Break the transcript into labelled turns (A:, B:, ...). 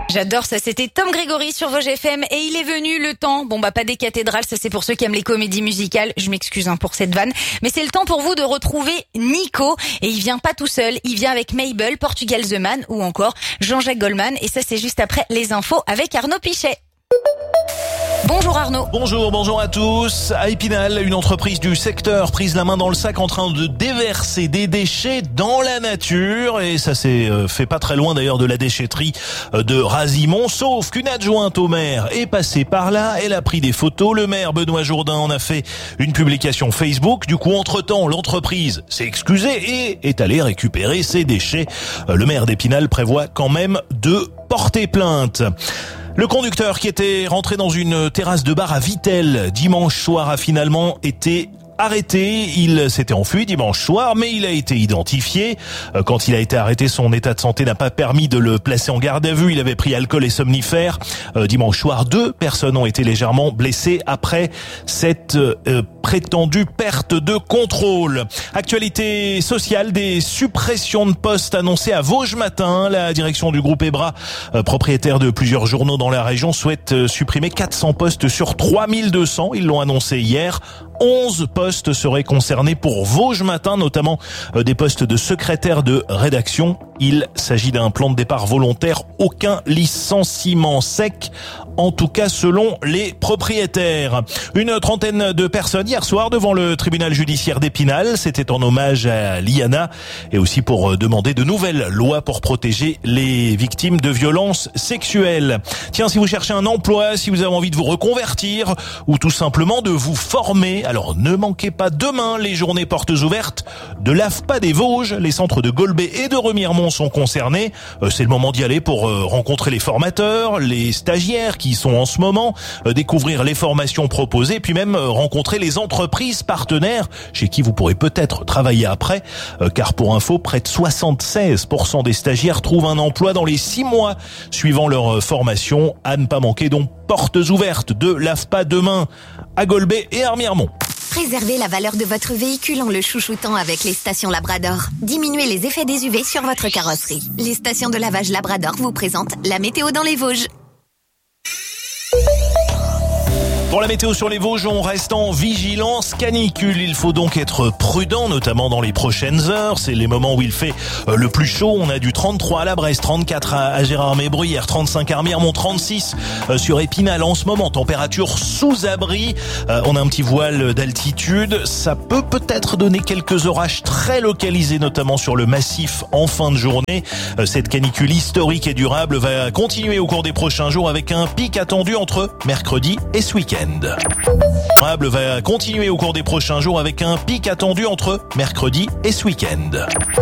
A: J'adore ça, c'était Tom Grégory sur Vosges FM et il est venu le temps, pas des cathédrales, ça c'est pour ceux qui aiment les comédies musicales, je m'excuse pour cette vanne, mais c'est le temps pour vous de retrouver Nico et il vient pas tout seul, il vient avec Mabel, Portugal The Man ou encore Jean-Jacques Goldman et ça c'est juste après les infos avec Arnaud Pichet. Bonjour Arnaud.
B: Bonjour à tous. À Épinal, une entreprise du secteur prise la main dans le sac en train de déverser des déchets dans la nature et ça s'est fait pas très loin d'ailleurs de la déchetterie de Razimont, sauf qu'une adjointe au maire est passée par là, elle a pris des photos, le maire Benoît Jourdain en a fait une publication Facebook, du coup entre-temps l'entreprise s'est excusée et est allée récupérer ses déchets. Le maire d'Épinal prévoit quand même de porter plainte. Le conducteur qui était rentré dans une terrasse de bar à Vittel dimanche soir a finalement été arrêté. Il s'était enfui dimanche soir, mais il a été identifié. Quand il a été arrêté, son état de santé n'a pas permis de le placer en garde à vue. Il avait pris alcool et somnifères. Dimanche soir, 2 personnes ont été légèrement blessées après cette prétendue perte de contrôle. Actualité sociale, des suppressions de postes annoncées à Vosges Matin. La direction du groupe Ebra, propriétaire de plusieurs journaux dans la région, souhaite supprimer 400 postes sur 3200. Ils l'ont annoncé hier. 11 postes seraient concernés pour Vosges Matin, notamment des postes de secrétaire de rédaction. Il s'agit d'un plan de départ volontaire, aucun licenciement sec, en tout cas selon les propriétaires. Une trentaine de personnes hier soir devant le tribunal judiciaire d'Épinal. C'était en hommage à Liana et aussi pour demander de nouvelles lois pour protéger les victimes de violences sexuelles. Tiens, si vous cherchez un emploi, si vous avez envie de vous reconvertir ou tout simplement de vous former, alors ne manquez pas demain les journées portes ouvertes de l'AFPA des Vosges. Les centres de Golbet et de Remiremont sont concernés. C'est le moment d'y aller pour rencontrer les formateurs, les stagiaires qui sont en ce moment, découvrir les formations proposées, puis même rencontrer les entreprises partenaires chez qui vous pourrez peut-être travailler après. Car pour info, près de 76% des stagiaires trouvent un emploi dans les 6 mois suivant leur formation. À ne pas manquer donc portes ouvertes de l'AFPA demain à Golbet et à Remiremont.
C: Préservez la valeur de votre véhicule en le chouchoutant avec les stations Labrador. Diminuez les effets des UV sur votre carrosserie. Les stations de lavage Labrador vous présentent la météo dans les Vosges.
B: Pour la météo sur les Vosges, on reste en vigilance canicule. Il faut donc être prudent, notamment dans les prochaines heures. C'est les moments où il fait le plus chaud. On a du 33 à la Bresse, 34 à Gérardmer-Bruyères, 35 à Remiremont, 36 sur Épinal en ce moment. Température sous abri. On a un petit voile d'altitude. Ça peut-être donner quelques orages très localisés, notamment sur le massif en fin de journée. Cette canicule historique et durable va continuer au cours des prochains jours avec un pic attendu entre mercredi et ce week-end. Va continuer au cours des prochains jours avec un pic attendu entre mercredi et ce week-end.